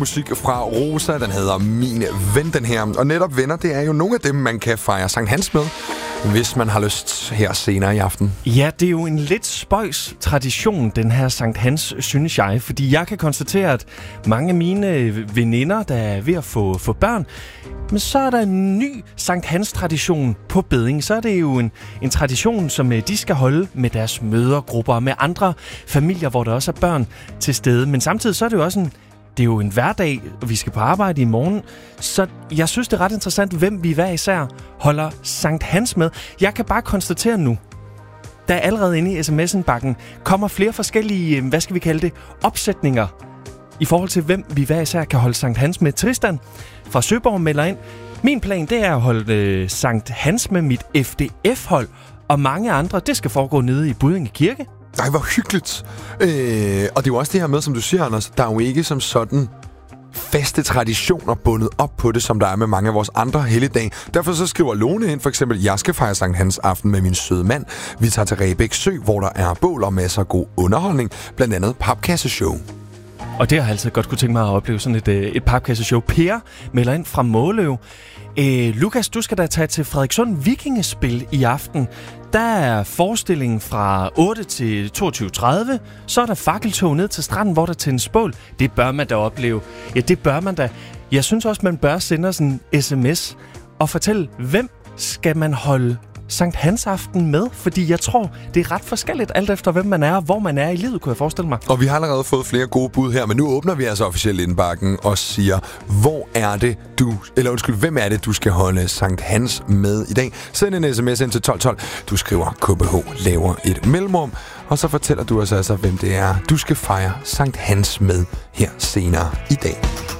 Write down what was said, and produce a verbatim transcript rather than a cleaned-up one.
musik fra Rosa. Den hedder Min Ven, den her. Og netop venner, det er jo nogle af dem, man kan fejre Sankt Hans med, hvis man har lyst her senere i aften. Ja, det er jo en lidt spøjs tradition, den her Sankt Hans, synes jeg. Fordi jeg kan konstatere, at mange af mine veninder, der er ved at få, få børn, men så er der en ny Sankt Hans-tradition på Bedding. Så er det jo en, en tradition, som de skal holde med deres mødergrupper og med andre familier, hvor der også er børn til stede. Men samtidig så er det jo også en, det er jo en hverdag, og vi skal på arbejde i morgen. Så jeg synes, det er ret interessant, hvem vi hver især holder Sankt Hans med. Jeg kan bare konstatere nu, der er allerede inde i sms'en-bakken kommer flere forskellige, hvad skal vi kalde det, opsætninger i forhold til, hvem vi hver især kan holde Sankt Hans med. Tristan fra Søborg melder ind: min plan, det er at holde øh, Sankt Hans med mit F D F-hold, og mange andre, det skal foregå nede i Buddinge Kirke. Ej, hvor hyggeligt. Øh, og det er jo også det her med, som du siger, Anders, der er jo ikke som sådan faste traditioner bundet op på det, som der er med mange af vores andre helligdage. Derfor så skriver Lone ind, for eksempel: jeg skal fejre Sankt Hans aften med min søde mand. Vi tager til Rebæk Sø, hvor der er bål og masser af god underholdning, blandt andet papkasseshow. Og det har jeg altid godt kunne tænke mig at opleve, sådan et, et papkasseshow. Per melder ind fra Måløv: Øh, Lukas, du skal da tage til Frederikssund Vikingespil i aften. Der er forestillingen fra otte til toogtyve tredive. Så er der fakkeltog ned til stranden, hvor der tændes bål. Det bør man da opleve. Ja, det bør man da. Jeg synes også, man bør sende os en sms og fortælle, hvem skal man holde Sankt Hans aften med? Fordi jeg tror, det er ret forskelligt, alt efter hvem man er og hvor man er i livet, kunne jeg forestille mig. Og vi har allerede fået flere gode bud her, men nu åbner vi altså officielt indbakken og siger, hvor er det du, eller undskyld, hvem er det, du skal holde Sankt Hans med i dag? Send en sms ind til tolv tolv. Du skriver K B H, laver et mellemrum, og så fortæller du os altså, hvem det er, du skal fejre Sankt Hans med her senere i dag.